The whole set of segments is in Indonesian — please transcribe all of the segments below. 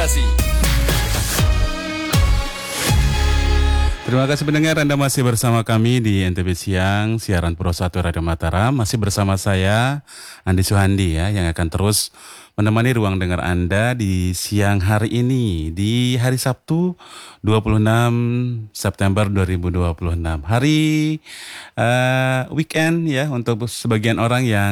Inspirasi. Terima kasih pendengar, Anda masih bersama kami di NTB Siang, siaran Pro 1 Radio Mataram. Masih bersama saya, Andi Suhandi ya, yang akan terus menemani ruang dengar Anda di siang hari ini, di hari Sabtu 26 September 2026. Hari weekend ya, untuk sebagian orang yang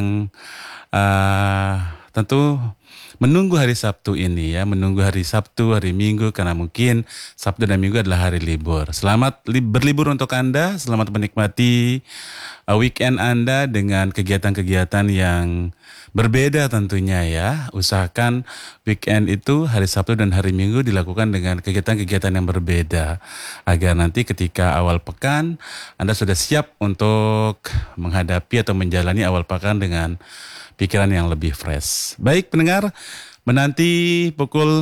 tentu menunggu hari Sabtu ini ya, menunggu hari Sabtu, hari Minggu, karena mungkin Sabtu dan Minggu adalah hari libur. Selamat berlibur untuk Anda, selamat menikmati weekend Anda dengan kegiatan-kegiatan yang berbeda tentunya ya. Usahakan weekend itu hari Sabtu dan hari Minggu dilakukan dengan kegiatan-kegiatan yang berbeda, agar nanti ketika awal pekan Anda sudah siap untuk menghadapi atau menjalani awal pekan dengan pikiran yang lebih fresh. Baik pendengar, menanti pukul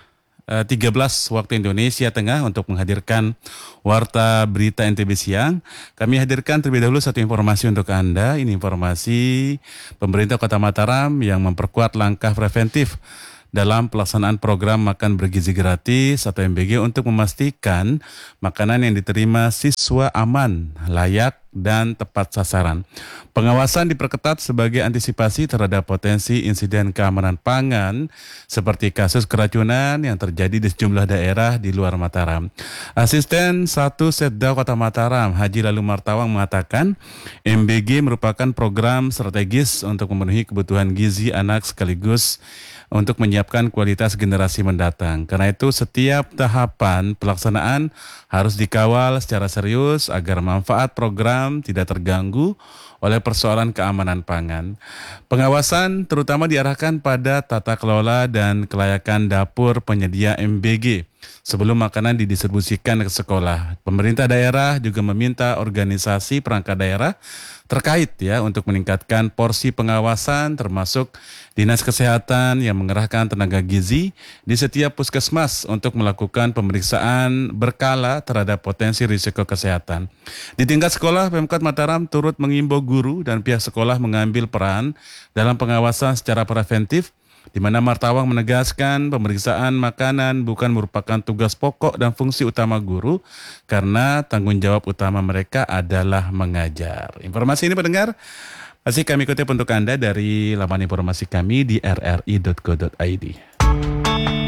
13 waktu Indonesia Tengah untuk menghadirkan Warta Berita NTB Siang. Kami hadirkan terlebih dahulu satu informasi untuk Anda. Ini informasi pemerintah Kota Mataram yang memperkuat langkah preventif dalam pelaksanaan program makan bergizi gratis atau MBG untuk memastikan makanan yang diterima siswa aman, layak, dan tepat sasaran. Pengawasan diperketat sebagai antisipasi terhadap potensi insiden keamanan pangan seperti kasus keracunan yang terjadi di sejumlah daerah di luar Mataram. Asisten 1 Setda Kota Mataram, Haji Lalu Martawang mengatakan MBG merupakan program strategis untuk memenuhi kebutuhan gizi anak sekaligus untuk menyiapkan kualitas generasi mendatang. Karena itu setiap tahapan pelaksanaan harus dikawal secara serius agar manfaat program tidak terganggu oleh persoalan keamanan pangan. Pengawasan terutama diarahkan pada tata kelola dan kelayakan dapur penyedia MBG sebelum makanan didistribusikan ke sekolah. Pemerintah daerah juga meminta organisasi perangkat daerah terkait ya untuk meningkatkan porsi pengawasan, termasuk Dinas Kesehatan yang mengerahkan tenaga gizi di setiap puskesmas untuk melakukan pemeriksaan berkala terhadap potensi risiko kesehatan. Di tingkat sekolah, Pemkot Mataram turut mengimbau guru dan pihak sekolah mengambil peran dalam pengawasan secara preventif, di mana Martawang menegaskan pemeriksaan makanan bukan merupakan tugas pokok dan fungsi utama guru, karena tanggung jawab utama mereka adalah mengajar. Informasi ini pendengar masih kami kutip untuk Anda dari laman informasi kami di rri.co.id.